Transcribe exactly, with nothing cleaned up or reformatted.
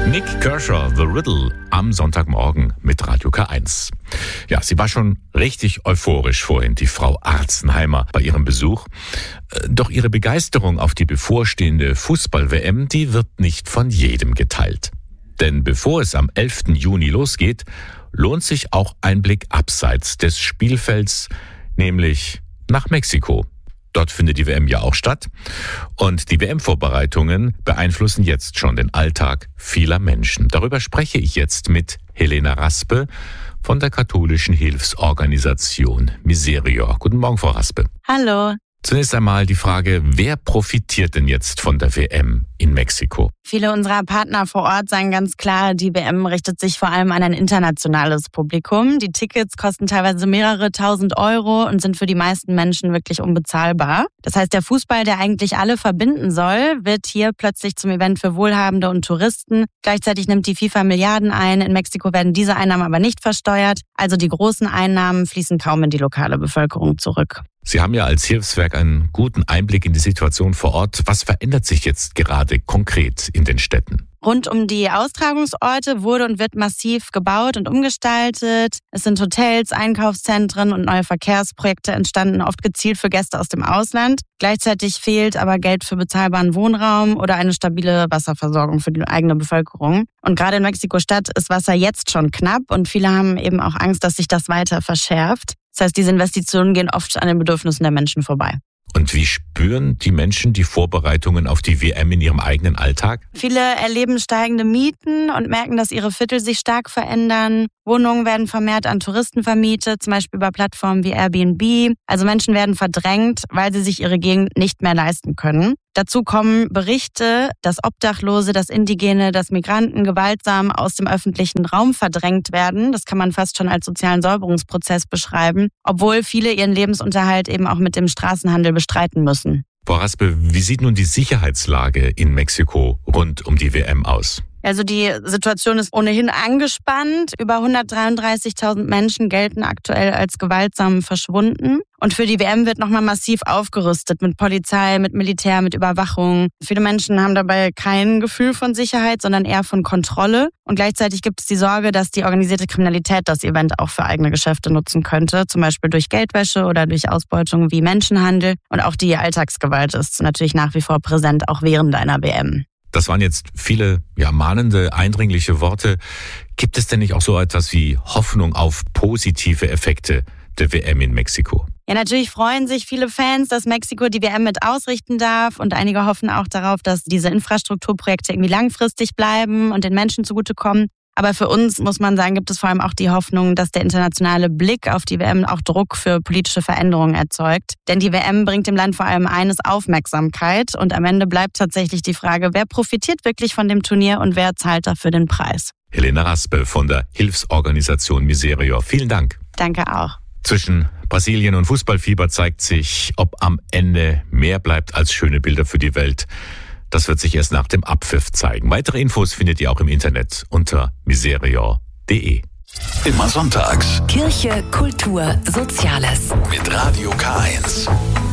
Nick Kershaw, The Riddle, am Sonntagmorgen mit Radio K eins. Ja, sie war schon richtig euphorisch vorhin, die Frau Arzenheimer, bei ihrem Besuch. Doch ihre Begeisterung auf die bevorstehende Fußball-W M, die wird nicht von jedem geteilt. Denn bevor es am elften Juni losgeht, lohnt sich auch ein Blick abseits des Spielfelds, nämlich nach Mexiko. Dort findet die W M ja auch statt. Und die W M-Vorbereitungen beeinflussen jetzt schon den Alltag vieler Menschen. Darüber spreche ich jetzt mit Helena Raspe von der katholischen Hilfsorganisation Miserior. Guten Morgen, Frau Raspe. Hallo. Zunächst einmal die Frage, wer profitiert denn jetzt von der W M in Mexiko? Viele unserer Partner vor Ort sagen ganz klar, die W M richtet sich vor allem an ein internationales Publikum. Die Tickets kosten teilweise mehrere tausend Euro und sind für die meisten Menschen wirklich unbezahlbar. Das heißt, der Fußball, der eigentlich alle verbinden soll, wird hier plötzlich zum Event für Wohlhabende und Touristen. Gleichzeitig nimmt die FIFA Milliarden ein. In Mexiko werden diese Einnahmen aber nicht versteuert. Also die großen Einnahmen fließen kaum in die lokale Bevölkerung zurück. Sie haben ja als Hilfswerk einen guten Einblick in die Situation vor Ort. Was verändert sich jetzt gerade konkret in den Städten? Rund um die Austragungsorte wurde und wird massiv gebaut und umgestaltet. Es sind Hotels, Einkaufszentren und neue Verkehrsprojekte entstanden, oft gezielt für Gäste aus dem Ausland. Gleichzeitig fehlt aber Geld für bezahlbaren Wohnraum oder eine stabile Wasserversorgung für die eigene Bevölkerung. Und gerade in Mexiko-Stadt ist Wasser jetzt schon knapp und viele haben eben auch Angst, dass sich das weiter verschärft. Das heißt, diese Investitionen gehen oft an den Bedürfnissen der Menschen vorbei. Und wie spüren die Menschen die Vorbereitungen auf die W M in ihrem eigenen Alltag? Viele erleben steigende Mieten und merken, dass ihre Viertel sich stark verändern. Wohnungen werden vermehrt an Touristen vermietet, zum Beispiel über Plattformen wie Airbnb. Also Menschen werden verdrängt, weil sie sich ihre Gegend nicht mehr leisten können. Dazu kommen Berichte, dass Obdachlose, dass Indigene, dass Migranten gewaltsam aus dem öffentlichen Raum verdrängt werden. Das kann man fast schon als sozialen Säuberungsprozess beschreiben, obwohl viele ihren Lebensunterhalt eben auch mit dem Straßenhandel bestreiten müssen. Frau Raspe, wie sieht nun die Sicherheitslage in Mexiko rund um die W M aus? Also die Situation ist ohnehin angespannt. Über hundertdreiunddreißigtausend Menschen gelten aktuell als gewaltsam verschwunden. Und für die W M wird nochmal massiv aufgerüstet mit Polizei, mit Militär, mit Überwachung. Viele Menschen haben dabei kein Gefühl von Sicherheit, sondern eher von Kontrolle. Und gleichzeitig gibt es die Sorge, dass die organisierte Kriminalität das Event auch für eigene Geschäfte nutzen könnte. Zum Beispiel durch Geldwäsche oder durch Ausbeutung wie Menschenhandel. Und auch die Alltagsgewalt ist natürlich nach wie vor präsent, auch während einer W M. Das waren jetzt viele ja, mahnende, eindringliche Worte. Gibt es denn nicht auch so etwas wie Hoffnung auf positive Effekte der W M in Mexiko? Ja, natürlich freuen sich viele Fans, dass Mexiko die W M mit ausrichten darf. Und einige hoffen auch darauf, dass diese Infrastrukturprojekte irgendwie langfristig bleiben und den Menschen zugutekommen. Aber für uns, muss man sagen, gibt es vor allem auch die Hoffnung, dass der internationale Blick auf die W M auch Druck für politische Veränderungen erzeugt. Denn die W M bringt dem Land vor allem eines: Aufmerksamkeit. Und am Ende bleibt tatsächlich die Frage, wer profitiert wirklich von dem Turnier und wer zahlt dafür den Preis. Helena Raspe von der Hilfsorganisation Miserior. Vielen Dank. Danke auch. Zwischen Brasilien und Fußballfieber zeigt sich, ob am Ende mehr bleibt als schöne Bilder für die Welt. Das wird sich erst nach dem Abpfiff zeigen. Weitere Infos findet ihr auch im Internet unter miserior punkt de. Immer sonntags. Kirche, Kultur, Soziales. Mit Radio K eins.